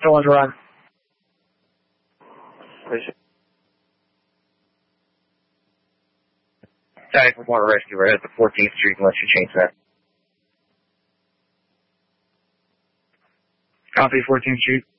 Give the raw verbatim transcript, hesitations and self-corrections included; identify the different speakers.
Speaker 1: Still on run. Static with water rescue. We're at the fourteenth Street and Western Chain Center.
Speaker 2: Copy, fourteenth Street.